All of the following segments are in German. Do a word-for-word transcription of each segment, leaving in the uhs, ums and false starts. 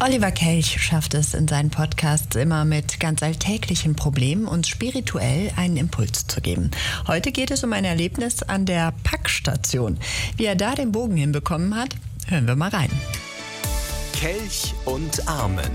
Oliver Kelch schafft es in seinen Podcasts immer mit ganz alltäglichen Problemen uns spirituell einen Impuls zu geben. Heute geht es um ein Erlebnis an der Packstation. Wie er da den Bogen hinbekommen hat, hören wir mal rein. Kelch und Amen.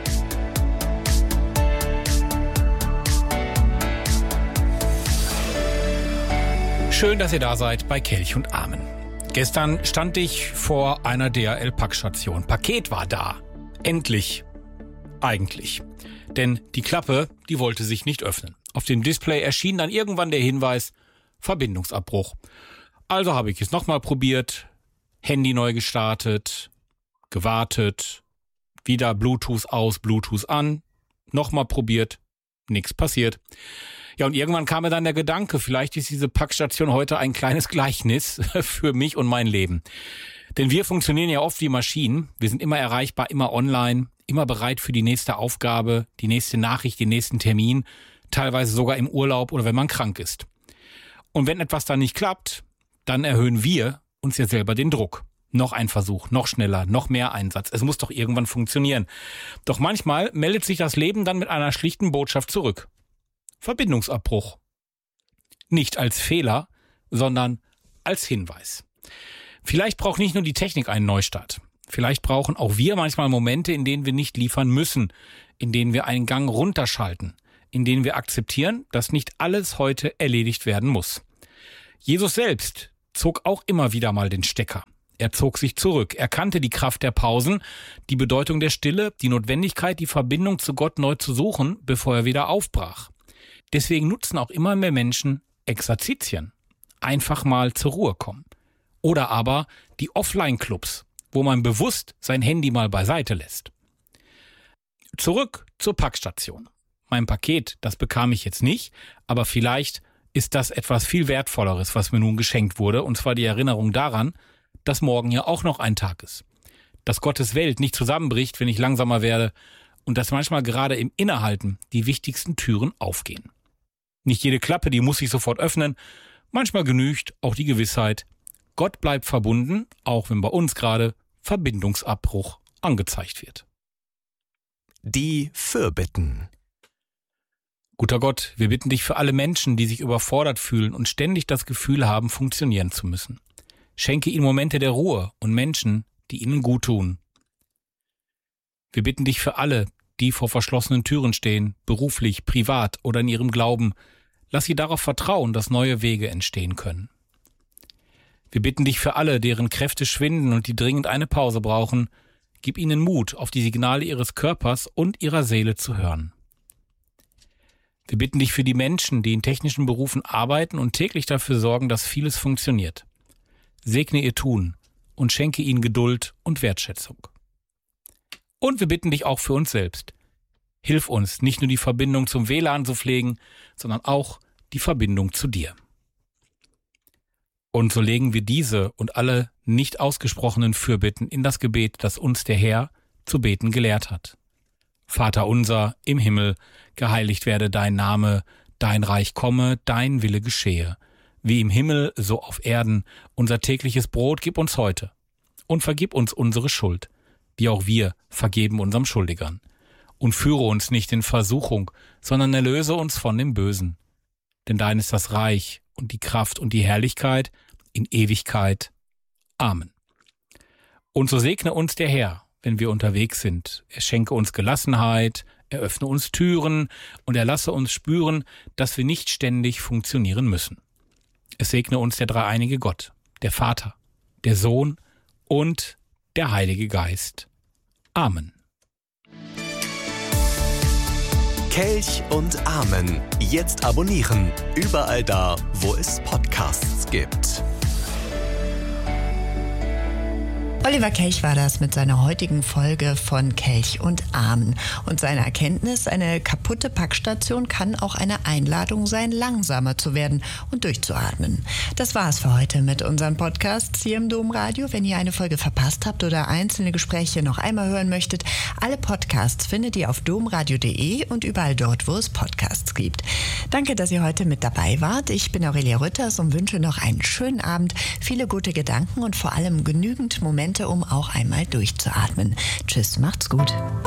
Schön, dass ihr da seid bei Kelch und Amen. Gestern stand ich vor einer D H L-Packstation. Paket war da. Endlich. Eigentlich. Denn die Klappe, die wollte sich nicht öffnen. Auf dem Display erschien dann irgendwann der Hinweis, Verbindungsabbruch. Also habe ich es nochmal probiert, Handy neu gestartet, gewartet, wieder Bluetooth aus, Bluetooth an, nochmal probiert, nichts passiert. Ja, und irgendwann kam mir dann der Gedanke, vielleicht ist diese Packstation heute ein kleines Gleichnis für mich und mein Leben. Denn wir funktionieren ja oft wie Maschinen. Wir sind immer erreichbar, immer online, immer bereit für die nächste Aufgabe, die nächste Nachricht, den nächsten Termin, teilweise sogar im Urlaub oder wenn man krank ist. Und wenn etwas dann nicht klappt, dann erhöhen wir uns ja selber den Druck. Noch ein Versuch, noch schneller, noch mehr Einsatz. Es muss doch irgendwann funktionieren. Doch manchmal meldet sich das Leben dann mit einer schlichten Botschaft zurück. Verbindungsabbruch. Nicht als Fehler, sondern als Hinweis. Vielleicht braucht nicht nur die Technik einen Neustart. Vielleicht brauchen auch wir manchmal Momente, in denen wir nicht liefern müssen, in denen wir einen Gang runterschalten, in denen wir akzeptieren, dass nicht alles heute erledigt werden muss. Jesus selbst zog auch immer wieder mal den Stecker. Er zog sich zurück. Er kannte die Kraft der Pausen, die Bedeutung der Stille, die Notwendigkeit, die Verbindung zu Gott neu zu suchen, bevor er wieder aufbrach. Deswegen nutzen auch immer mehr Menschen Exerzitien. Einfach mal zur Ruhe kommen. Oder aber die Offline-Clubs, wo man bewusst sein Handy mal beiseite lässt. Zurück zur Packstation. Mein Paket, das bekam ich jetzt nicht, aber vielleicht ist das etwas viel Wertvolleres, was mir nun geschenkt wurde, und zwar die Erinnerung daran, dass morgen ja auch noch ein Tag ist. Dass Gottes Welt nicht zusammenbricht, wenn ich langsamer werde, und dass manchmal gerade im Innehalten die wichtigsten Türen aufgehen. Nicht jede Klappe, die muss sich sofort öffnen. Manchmal genügt auch die Gewissheit, Gott bleibt verbunden, auch wenn bei uns gerade Verbindungsabbruch angezeigt wird. Die Fürbitten. Guter Gott, wir bitten dich für alle Menschen, die sich überfordert fühlen und ständig das Gefühl haben, funktionieren zu müssen. Schenke ihnen Momente der Ruhe und Menschen, die ihnen gut tun. Wir bitten dich für alle, die vor verschlossenen Türen stehen, beruflich, privat oder in ihrem Glauben. Lass sie darauf vertrauen, dass neue Wege entstehen können. Wir bitten dich für alle, deren Kräfte schwinden und die dringend eine Pause brauchen. Gib ihnen Mut, auf die Signale ihres Körpers und ihrer Seele zu hören. Wir bitten dich für die Menschen, die in technischen Berufen arbeiten und täglich dafür sorgen, dass vieles funktioniert. Segne ihr Tun und schenke ihnen Geduld und Wertschätzung. Und wir bitten dich auch für uns selbst. Hilf uns, nicht nur die Verbindung zum W L A N zu pflegen, sondern auch die Verbindung zu dir. Und so legen wir diese und alle nicht ausgesprochenen Fürbitten in das Gebet, das uns der Herr zu beten gelehrt hat. Vater unser im Himmel, geheiligt werde dein Name, dein Reich komme, dein Wille geschehe. Wie im Himmel, so auf Erden. Unser tägliches Brot gib uns heute. Und vergib uns unsere Schuld, wie auch wir vergeben unserem Schuldigern. Und führe uns nicht in Versuchung, sondern erlöse uns von dem Bösen. Denn dein ist das Reich und die Kraft und die Herrlichkeit in Ewigkeit. Amen. Und so segne uns der Herr, wenn wir unterwegs sind. Er schenke uns Gelassenheit, er öffne uns Türen und er lasse uns spüren, dass wir nicht ständig funktionieren müssen. Es segne uns der dreieinige Gott, der Vater, der Sohn und der Heilige Geist. Amen. Kelch und Amen. Jetzt abonnieren. Überall da, wo es Podcasts gibt. Oliver Kelch war das mit seiner heutigen Folge von Kelch und Amen und seiner Erkenntnis, eine kaputte Packstation kann auch eine Einladung sein, langsamer zu werden und durchzuatmen. Das war's für heute mit unseren Podcasts hier im Domradio. Wenn ihr eine Folge verpasst habt oder einzelne Gespräche noch einmal hören möchtet, alle Podcasts findet ihr auf domradio punkt de und überall dort, wo es Podcasts gibt. Danke, dass ihr heute mit dabei wart. Ich bin Aurelia Rütters und wünsche noch einen schönen Abend, viele gute Gedanken und vor allem genügend Momente Momente, um auch einmal durchzuatmen. Tschüss, macht's gut.